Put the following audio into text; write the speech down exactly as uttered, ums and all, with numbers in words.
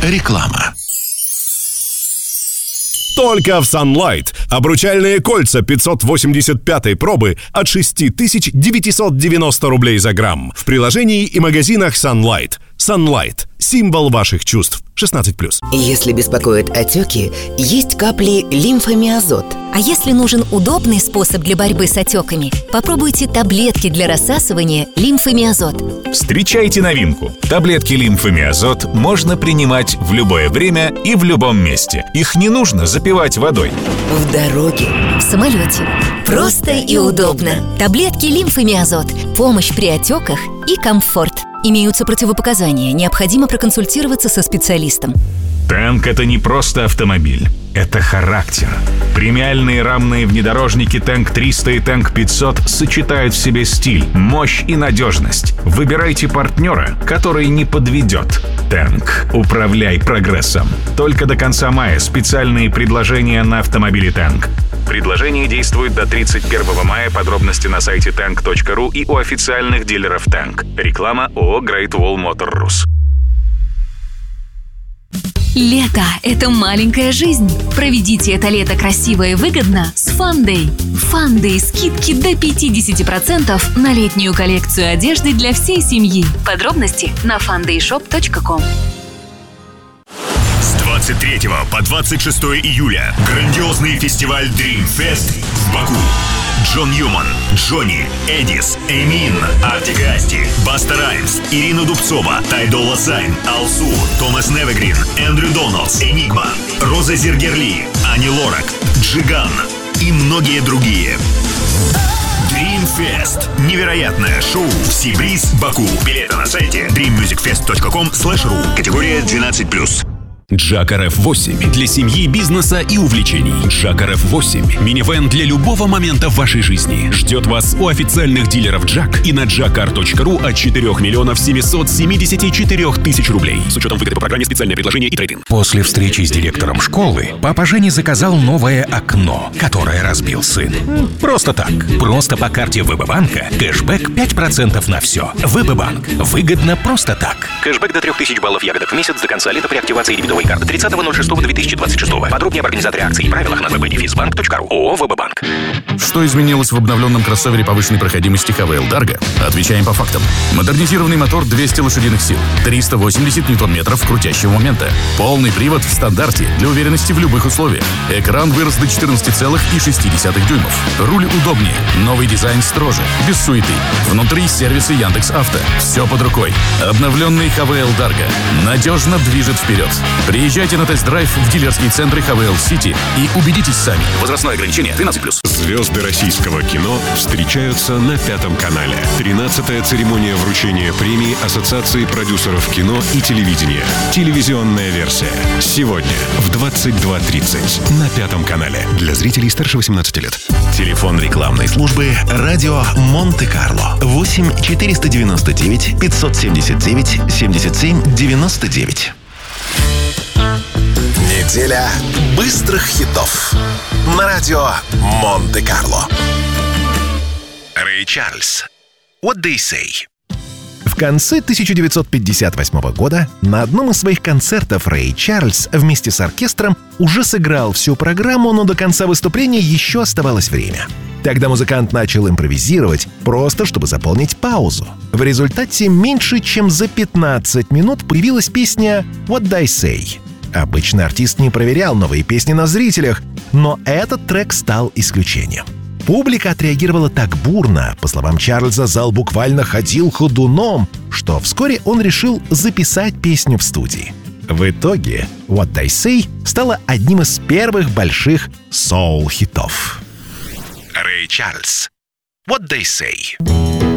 Реклама. Только в Sunlight. Обручальные кольца пятьсот восемьдесят пятой пробы от шесть тысяч девятьсот девяносто рублей за грамм. В приложении и магазинах Sunlight. Sunlight. Символ ваших чувств. шестнадцать плюс. Если беспокоят отеки, есть капли лимфомиазот. А если нужен удобный способ для борьбы с отеками, попробуйте таблетки для рассасывания лимфомиазот. Встречайте новинку. Таблетки лимфомиазот можно принимать в любое время и в любом месте. Их не нужно запивать водой. В дороге, в самолете. Просто и удобно. Таблетки лимфомиазот. Помощь при отеках и комфорт. Имеются противопоказания. Необходимо проконсультироваться со специалистом. Танк — это не просто автомобиль. Это характер. Премиальные рамные внедорожники Танк триста и Танк пятьсот сочетают в себе стиль, мощь и надежность. Выбирайте партнера, который не подведет. Танк. Управляй прогрессом. Только до конца мая специальные предложения на автомобили Танк. Предложение действует до тридцать первого мая. Подробности на сайте танк точка ру и у официальных дилеров Танк. Реклама ООО Great Wall Motor Rus. Лето – это маленькая жизнь. Проведите это лето красиво и выгодно с Фандэй. Фандэй – скидки до пятьдесят процентов на летнюю коллекцию одежды для всей семьи. Подробности на фандэй шоп точка ком. С двадцать третьего по двадцать шестое июля грандиозный фестиваль Dream Fest в Баку. Джон Ньюман, Джонни, Эдис, Эмин, Артик и Асти, Баста Раймс, Ирина Дубцова, Тай Доlla Сайн, Алсу, Томас Невегрин, Эндрю Доналдс, Энигма, Роза Зергерли, Ани Лорак, Джиган и многие другие. Dream Fest. Невероятное шоу в Сибриз, Баку. Билеты на сайте дрим мьюзик фест точка ком слэш ру. Категория двенадцать плюс. Джак эр эф восемь для семьи, бизнеса и увлечений. Джак эр эф восемь – минивэн для любого момента в вашей жизни. Ждет вас у официальных дилеров Джак и на джакар точка ру от четырех миллионов семьсот семьдесят четыре тысячи рублей. С учетом выгоды по программе «Специальное предложение» и трейд-ин. После встречи с директором школы папа Женя заказал новое окно, которое разбил сын. Просто так. Просто по карте ВБ-банка кэшбэк пять процентов на все. ВБ-банк. Выгодно просто так. Кэшбэк до трех тысяч баллов ягодок в месяц до конца лета при активации дебетовой карты тридцатого ноль шестого две тысячи двадцать шестого. Подробнее об организаторе акций и правилах на вэ бэ дефис банк точка ру. ООО «ВБ-банк». Что изменилось в обновленном кроссовере повышенной проходимости ха вэ эл Dargo? Отвечаем по фактам. Модернизированный мотор двести лошадиных сил, триста восемьдесят ньютон-метров крутящего момента. Полный привод в стандарте для уверенности в любых условиях. Экран вырос до четырнадцати целых шести десятых дюймов. Руль удобнее. Новый дизайн строже. Без суеты. Внутри сервисы Яндекс.Авто. Все под рукой. Обновленный ха вэ эл Dargo надежно движет вперед. Приезжайте на тест-драйв в дилерские центры ха вэ эл City и убедитесь сами. Возрастное ограничение тринадцать плюс. Звезды российского кино встречаются на Пятом канале. тринадцатая церемония вручения премии Ассоциации продюсеров кино и телевидения. Телевизионная версия. Сегодня в двадцать два тридцать на Пятом канале. Для зрителей старше восемнадцати лет. Телефон рекламной службы «Радио Монте-Карло». восемь четыреста девяносто девять пятьсот семьдесят девять семьдесят семь девяносто девять. Неделя быстрых хитов на радио Монте-Карло. Рэй Чарльз. What They Say. В конце тысяча девятьсот пятьдесят восьмого года на одном из своих концертов Рэй Чарльз вместе с оркестром уже сыграл всю программу, но до конца выступления еще оставалось время. Тогда музыкант начал импровизировать, просто чтобы заполнить паузу. В результате меньше чем за пятнадцать минут появилась песня «What They Say». Обычно артист не проверял новые песни на зрителях, но этот трек стал исключением. Публика отреагировала так бурно, по словам Чарльза, зал буквально ходил ходуном, что вскоре он решил записать песню в студии. В итоге «What They Say» стала одним из первых больших соул-хитов. Рэй Чарльз. What They Say.